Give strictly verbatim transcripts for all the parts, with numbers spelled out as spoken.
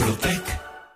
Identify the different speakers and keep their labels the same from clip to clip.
Speaker 1: Murprotec.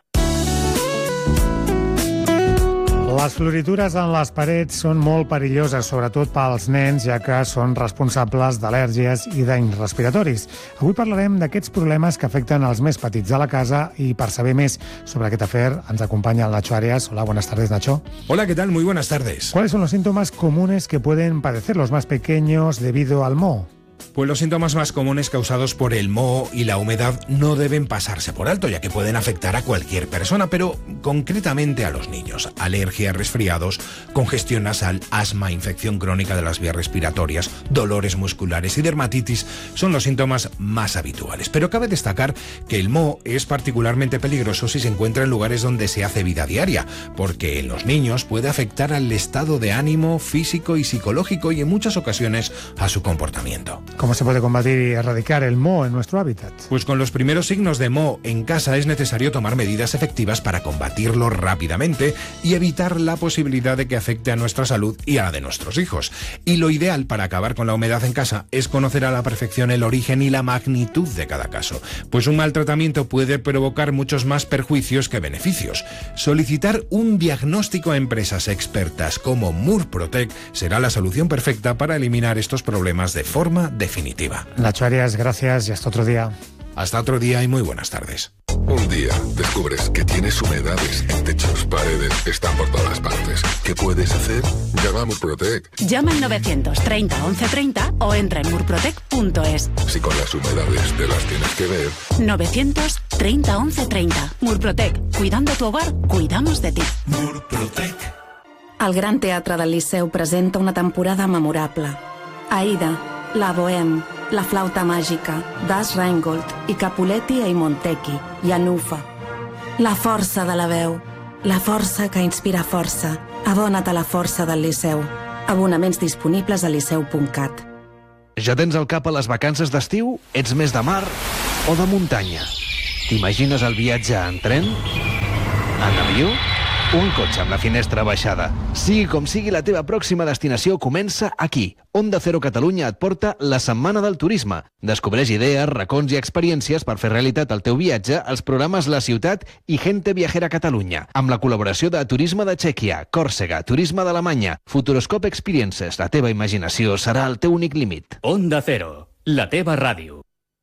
Speaker 2: Les floritures en les parets són molt perilloses, sobretot pels nens, ja que són responsables d'al·lèrgies i danys respiratoris. Avui parlarem d'aquests problemes que afecten els més petits de la casa i per saber més sobre aquest afer ens acompaña el Nacho Arias. Hola, buenas tardes, Nacho.
Speaker 3: Hola, ¿qué tal? Muy buenas tardes.
Speaker 2: ¿Cuáles son los síntomas comunes que pueden padecer los más pequeños debido al moho?
Speaker 3: Pues los síntomas más comunes causados por el moho y la humedad no deben pasarse por alto, ya que pueden afectar a cualquier persona, pero concretamente a los niños. Alergia, resfriados, congestión nasal, asma, infección crónica de las vías respiratorias, dolores musculares y dermatitis son los síntomas más habituales. Pero cabe destacar que el moho es particularmente peligroso si se encuentra en lugares donde se hace vida diaria, porque en los niños puede afectar al estado de ánimo, físico y psicológico y en muchas ocasiones a su comportamiento.
Speaker 2: ¿Cómo se puede combatir y erradicar el moho en nuestro hábitat?
Speaker 3: Pues con los primeros signos de moho en casa es necesario tomar medidas efectivas para combatirlo rápidamente y evitar la posibilidad de que afecte a nuestra salud y a la de nuestros hijos. Y lo ideal para acabar con la humedad en casa es conocer a la perfección el origen y la magnitud de cada caso, pues un mal tratamiento puede provocar muchos más perjuicios que beneficios. Solicitar un diagnóstico a empresas expertas como Murprotec será la solución perfecta para eliminar estos problemas de forma definitiva.
Speaker 2: Nacho Arias, gracias y hasta otro día.
Speaker 3: Hasta otro día y muy buenas tardes.
Speaker 4: Un día descubres que tienes humedades en techos, paredes, están por todas partes. ¿Qué puedes hacer? Llama a Murprotec.
Speaker 5: Llama al novecientos treinta once treinta o entra en murprotec punto es.
Speaker 4: Si con las humedades te las tienes que ver.
Speaker 5: novecientos treinta once treinta. Murprotec. Cuidando tu hogar, cuidamos de ti.
Speaker 1: Murprotec.
Speaker 6: El Gran Teatre del Liceu presenta una temporada memorable. Aida, La Bohème, La Flauta Màgica, Das Rheingold i Capuletti e Montecchi, i Anufa. La força de la veu, la força que inspira força. Abona't a la força del Liceu. Abonaments disponibles a liceu punt cat.
Speaker 7: Ja tens al cap a les vacances d'estiu? Ets més de mar o de muntanya? T'imagines el viatge en tren? En avió? O en cotxe amb la finestra baixada? Sigui com sigui, la teva pròxima destinació comença aquí. Onda Cero Catalunya et porta la Setmana del Turisme. Descobreix idees, racons i experiències per fer realitat el teu viatge als programes La Ciutat i Gente Viajera Catalunya, amb la col·laboració de Turisme de Txèquia, Còrsega, Turisme d'Alemanya, Futuroscope Experiences. La teva imaginació serà el teu únic límit.
Speaker 8: Onda Cero, la teva ràdio.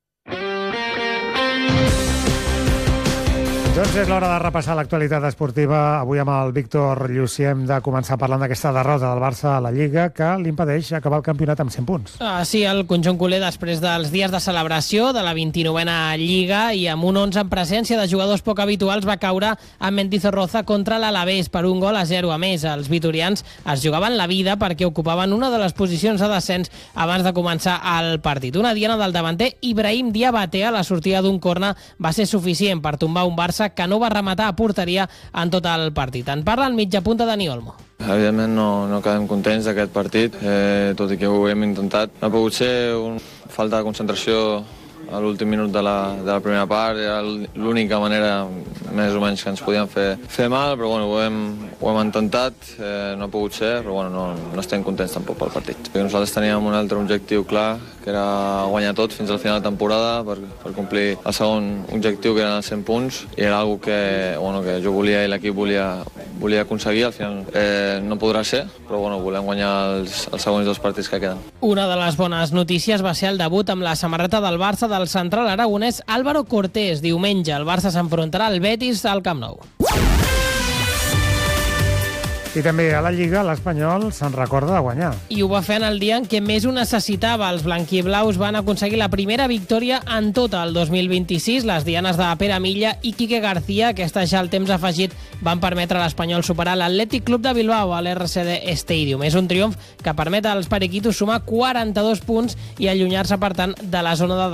Speaker 2: Doncs és l'hora de repassar l'actualitat esportiva. Avui amb el Víctor Llucí hem de començar parlant d'aquesta derrota del Barça a la Lliga que li impedeix acabar el campionat amb cent punts.
Speaker 9: Ah, sí, el conjunt culer, després dels dies de celebració de la vint-i-novena Lliga i amb un onze en presència de jugadors poc habituals, va caure a Mendizorroza contra l'Alavés per un gol a zero. A més, els vitorians es jugaven la vida perquè ocupaven una de les posicions de descens abans de començar el partit. Una diana del davanter Ibrahim Diabate a la sortida d'un corner va ser suficient per tombar un Barça que no va rematar a porteria en tot el partit. En parla el mitja punta Dani Olmo.
Speaker 10: Evidentment no, no quedem contents d'aquest partit, eh, tot i que ho hem intentat. No ha pogut ser una falta de concentració a l'últim minut de la, de la primera part, era l'única manera més o menys que ens podien fer, fer mal, però bueno, ho hem, ho hem intentat, eh, no ha pogut ser, però bueno, no, no estem contents tampoc pel partit. Perquè nosaltres teníem un altre objectiu clar, que era guanyar tot fins al final de temporada per, per complir el segon objectiu, que eren els cent punts, i era una cosa que, bueno, que jo volia i l'equip volia, volia aconseguir. Al final eh, no podrà ser, però bueno, volem guanyar els, els segons dos partits que queden.
Speaker 9: Una de les bones notícies va ser el debut amb la samarreta del Barça del central aragonès Álvaro Cortés. Diumenge el Barça s'enfrontarà al Betis al Camp Nou.
Speaker 2: I també a la Lliga l'Espanyol se'n recorda de guanyar.
Speaker 9: I ho va fer en el dia en què més ho necessitava. Els blanquiblaus van aconseguir la primera victòria en tot el dos mil vint-i-sis. Les dianes de Pere Milla i Quique García, aquesta ja al temps afegit, van permetre a l'Espanyol superar l'Atlètic Club de Bilbao a l'R C D Stadium. És un triomf que permet als periquitos sumar quaranta-dos punts i allunyar-se, per tant, de la zona de